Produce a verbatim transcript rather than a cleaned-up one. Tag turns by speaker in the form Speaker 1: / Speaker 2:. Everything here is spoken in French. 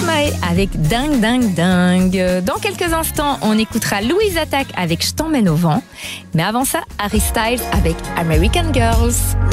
Speaker 1: Stromae avec Ding Ding Ding. Dans quelques instants, on écoutera Louise Attaque avec Je t'emmène au vent. Mais avant ça, Harry Styles avec American Girls.